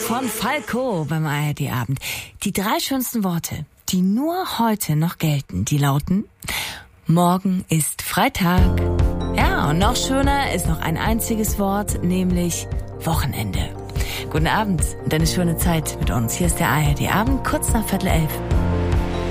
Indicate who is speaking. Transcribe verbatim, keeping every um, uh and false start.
Speaker 1: von Falco beim A R D-Abend. Die drei schönsten Worte, die nur heute noch gelten, die lauten: Morgen ist Freitag. Ja, und noch schöner ist noch ein einziges Wort, nämlich Wochenende. Guten Abend und eine schöne Zeit mit uns. Hier ist der A R D-Abend, kurz nach Viertel elf.